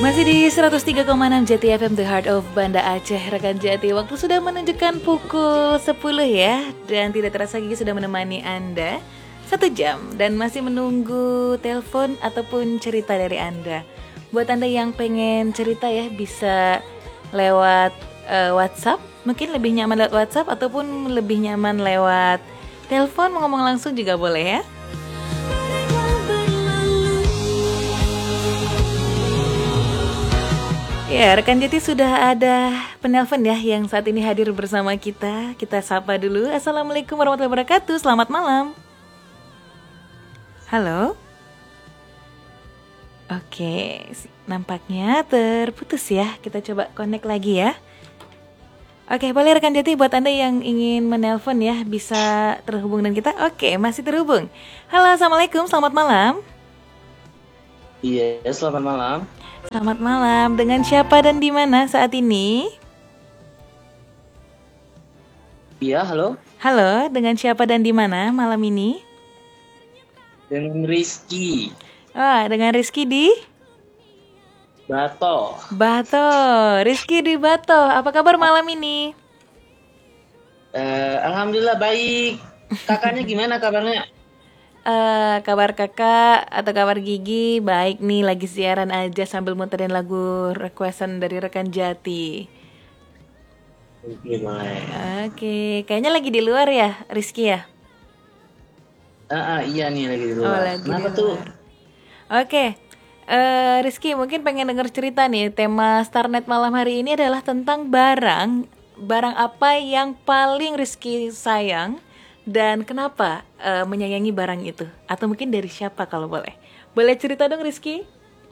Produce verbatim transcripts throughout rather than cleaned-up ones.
Masih di seratus tiga koma enam Jati F M, The Heart of Banda Aceh, rekan Jati. Waktu sudah menunjukkan pukul sepuluh ya. Dan tidak terasa Gigi sudah menemani Anda satu jam. Dan masih menunggu telepon ataupun cerita dari Anda. Buat Anda yang pengen cerita ya, bisa lewat uh, WhatsApp. Mungkin lebih nyaman lewat WhatsApp ataupun lebih nyaman lewat telepon. Mau ngomong langsung juga boleh ya. Ya, rekan Jati, sudah ada penelpon ya yang saat ini hadir bersama kita. Kita sapa dulu. Assalamualaikum warahmatullahi wabarakatuh. Selamat malam. Halo. Oke, nampaknya terputus ya. Kita coba connect lagi ya. Oke, boleh rekan Jati, buat Anda yang ingin menelpon ya, bisa terhubung dengan kita. Oke, masih terhubung. Halo, assalamualaikum. Selamat malam. Iya, selamat malam. Selamat malam, dengan siapa dan di mana saat ini? Iya, halo. Halo, dengan siapa dan di mana malam ini? Dengan Rizky. Ah, dengan Rizky di Bato. Bato. Rizky di Bato. Apa kabar malam ini? Uh, Alhamdulillah baik. Kakaknya gimana kabarnya? Uh, kabar kakak atau kabar Gigi baik nih, lagi siaran aja sambil muterin lagu requestan dari rekan Jati. Oke, baik. Oke, kayaknya lagi di luar ya, Rizky ya? Ah, ah, iya nih lagi di luar. Oh, lagi Kenapa di tuh? luar. Oke, uh, Rizky mungkin pengen denger cerita nih. Tema Starnet malam hari ini adalah tentang barang. Barang apa yang paling Rizky sayang? Dan kenapa uh, menyayangi barang itu? Atau mungkin dari siapa kalau boleh? Boleh cerita dong Rizky?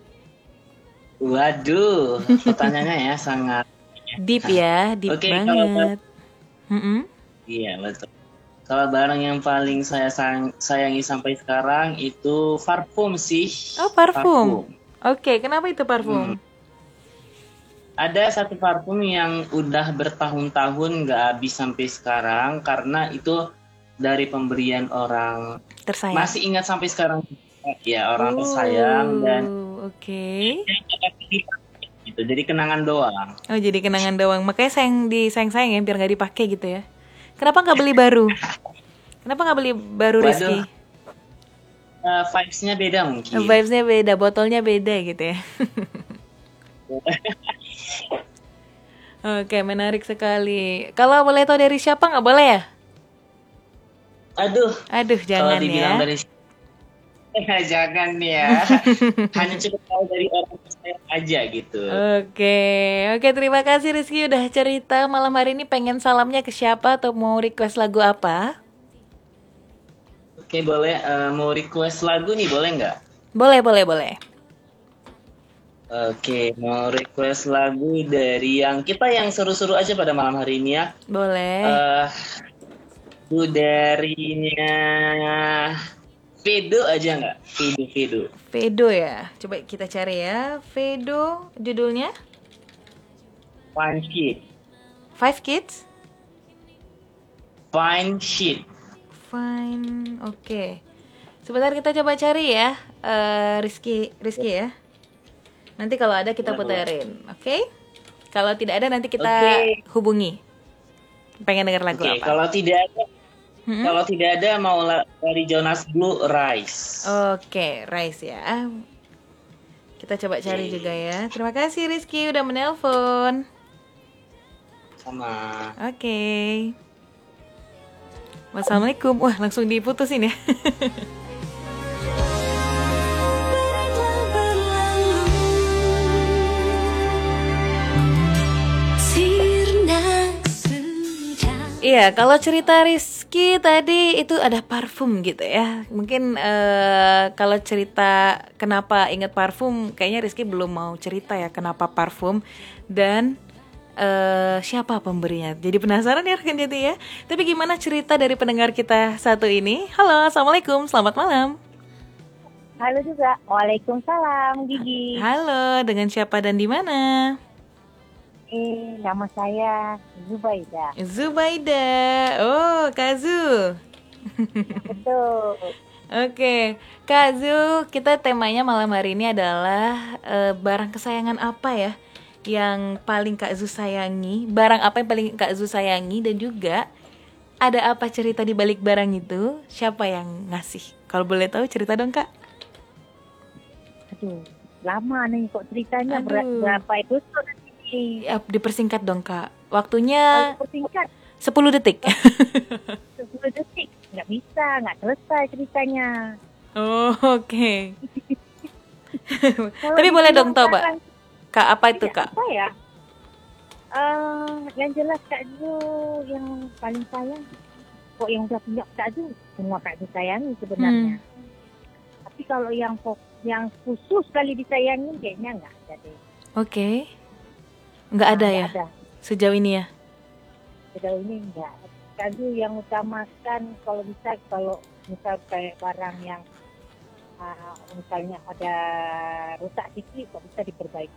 Waduh, pertanyaannya ya sangat deep ya, deep Oke, banget. Kalau... Mm-hmm. Iya, betul. Kalau barang yang paling saya sayang, sayangi sampai sekarang itu parfum sih. Oh, parfum. Oke, kenapa itu parfum? Hmm. Ada satu parfum yang udah bertahun-tahun gak habis sampai sekarang karena itu dari pemberian orang tersayang. Masih ingat sampai sekarang ya, orang oh, tersayang. Dan oke okay. Gitu, jadi kenangan doang. Oh, jadi kenangan doang. Makanya sayang disayang-sayang ya, biar nggak dipakai gitu ya. Kenapa nggak beli baru? Kenapa nggak beli baru, Rizky? Uh, vibes-nya beda mungkin. Oh, vibes-nya beda, botolnya beda gitu ya. Oke, menarik sekali. Kalau boleh tahu dari siapa nggak boleh ya? Aduh, aduh jangan ya. Dari... jangan ya. Hanya cukup tahu dari orang tersayang aja gitu. Oke, oke terima kasih Rizky udah cerita. Malam hari ini pengen salamnya ke siapa atau mau request lagu apa? Oke, boleh. Uh, mau request lagu nih, boleh nggak? Boleh, boleh, boleh. Oke, mau request lagu dari yang kita yang seru-seru aja pada malam hari ini ya. Boleh. Uh, Itu darinya Vedo aja nggak? Vedo, Vedo. Vedo ya. Coba kita cari ya. Vedo, judulnya? Fine Shit. Five Kids? Fine Shit. Fine, oke. Okay. Sebentar kita coba cari ya, uh, Rizky, Rizky ya. Nanti kalau ada kita puterin, oke? Okay? Kalau tidak ada nanti kita okay. hubungi. Pengen dengar lagu okay, apa? Kalau tidak ada. Hmm? Kalau tidak ada mau dari Jonas Blue Rise. Oke, okay, Rise ya. Kita coba cari okay. juga ya. Terima kasih Rizky udah menelpon. Sama. Oke. Okay. Wassalamualaikum. Wah, langsung diputusin ya. Iya, kalau cerita Rizky tadi itu ada parfum gitu ya. Mungkin uh, kalau cerita kenapa ingat parfum, kayaknya Rizky belum mau cerita ya kenapa parfum dan uh, siapa pemberinya. Jadi penasaran ya rekan Jati ya. Tapi gimana cerita dari pendengar kita satu ini? Halo, assalamualaikum, selamat malam. Halo juga, waalaikumsalam Gigi. Halo, dengan siapa dan di mana? Eh, nama saya Zubaida. Zubaida, oh Kak Zu. Betul. Oke, Kak Zu, kita temanya malam hari ini adalah uh, barang kesayangan apa ya yang paling Kak Zu sayangi, barang apa yang paling Kak Zu sayangi, dan juga ada apa cerita di balik barang itu, siapa yang ngasih? Kalau boleh tahu cerita dong Kak. Aduh, lama nih kok ceritanya. Aduh. Berapa episode nanti? Ya, dipersingkat dong Kak, waktunya Persingkat sepuluh detik. sepuluh detik, nggak bisa, nggak selesai ceritanya. Oh, oke. Tapi boleh dong tahu Pak, Kak, apa itu ya, Kak? Apa ya? Uh, yang jelas Kak Zu yang paling sayang. Kok yang udah punya Kak Zu, semua Kak Zu sayangi sebenarnya. Hmm. Tapi kalau yang yang khusus kali disayangin kayaknya nggak ada deh. Oke. Okay. Nggak ada nah, ya? Ada. Sejauh ini ya? Sejauh ini nggak. Kak Zu yang utamakan kalau bisa, kalau misal kayak barang yang uh, misalnya ada rusak dikit kok bisa diperbaiki.